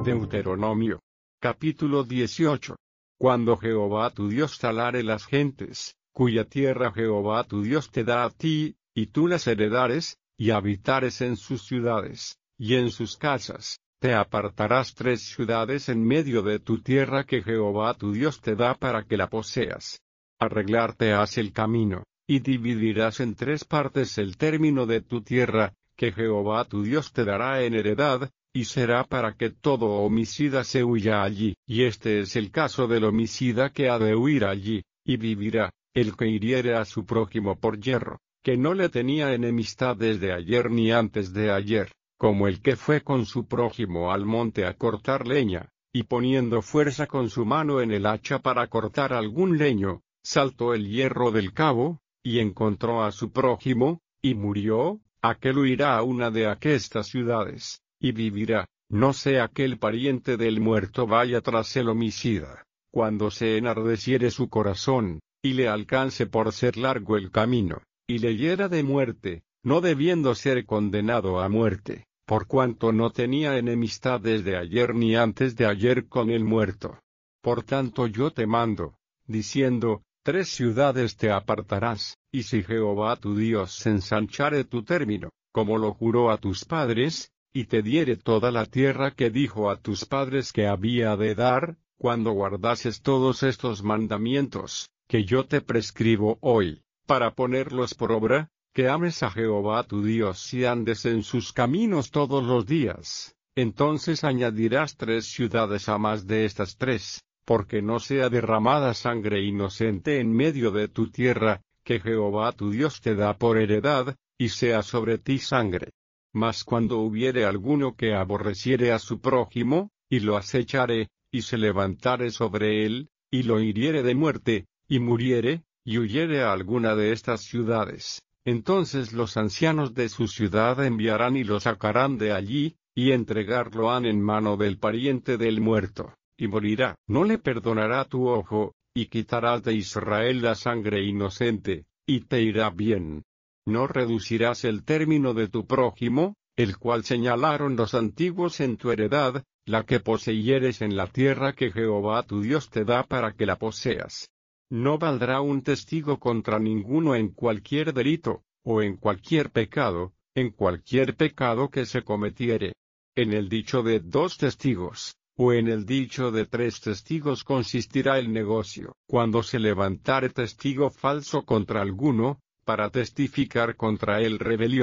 Deuteronomio. Capítulo 18. Cuando Jehová tu Dios talare las gentes, cuya tierra Jehová tu Dios te da a ti, y tú las heredares, y habitares en sus ciudades, y en sus casas, te apartarás 3 ciudades en medio de tu tierra que Jehová tu Dios te da para que la poseas. Arreglarte has el camino, y dividirás en 3 partes el término de tu tierra, que Jehová tu Dios te dará en heredad, y será para que todo homicida se huya allí, y este es el caso del homicida que ha de huir allí, y vivirá, el que hiriere a su prójimo por yerro, que no le tenía enemistad desde ayer ni antes de ayer, como el que fue con su prójimo al monte a cortar leña, y poniendo fuerza con su mano en el hacha para cortar algún leño, saltó el hierro del cabo, y encontró a su prójimo, y murió, aquel huirá a una de aquestas ciudades, y vivirá, no sea que el pariente del muerto vaya tras el homicida, cuando se enardeciere su corazón, y le alcance por ser largo el camino, y le hiera de muerte, no debiendo ser condenado a muerte, por cuanto no tenía enemistad desde ayer ni antes de ayer con el muerto. Por tanto yo te mando, diciendo, 3 ciudades te apartarás, y si Jehová tu Dios ensanchare tu término, como lo juró a tus padres, y te diere toda la tierra que dijo a tus padres que había de dar, cuando guardases todos estos mandamientos, que yo te prescribo hoy, para ponerlos por obra, que ames a Jehová tu Dios y andes en sus caminos todos los días, entonces añadirás 3 ciudades a más de estas 3, porque no sea derramada sangre inocente en medio de tu tierra, que Jehová tu Dios te da por heredad, y sea sobre ti sangre. Mas cuando hubiere alguno que aborreciere a su prójimo, y lo acechare, y se levantare sobre él, y lo hiriere de muerte, y muriere, y huyere a alguna de estas ciudades, entonces los ancianos de su ciudad enviarán y lo sacarán de allí, y entregarlo han en mano del pariente del muerto, y morirá. No le perdonará tu ojo, y quitarás de Israel la sangre inocente, y te irá bien. No reducirás el término de tu prójimo, el cual señalaron los antiguos en tu heredad, la que poseyeres en la tierra que Jehová tu Dios te da para que la poseas. No valdrá un testigo contra ninguno en cualquier delito, o en cualquier pecado que se cometiere. En el dicho de 2 testigos, o en el dicho de 3 testigos consistirá el negocio. Cuando se levantare testigo falso contra alguno, para testificar contra él rebelión.